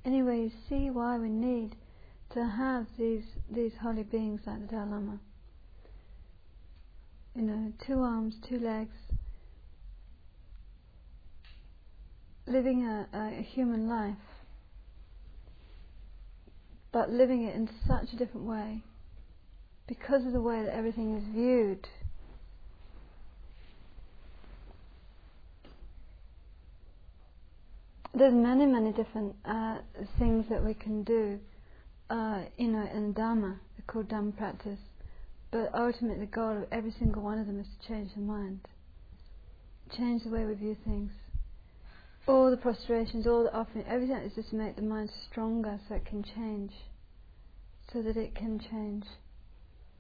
Anyway, you see why we need to have these holy beings like the Dalai Lama. 2 arms, 2 legs, living a human life, but living it in such a different way because of the way that everything is viewed. There's many different things that we can do, in Dharma. They're called Dhamma practice. But ultimately, the goal of every single one of them is to change the mind, change the way we view things. All the prostrations, all the offering, everything is just to make the mind stronger, so it can change, so that it can change.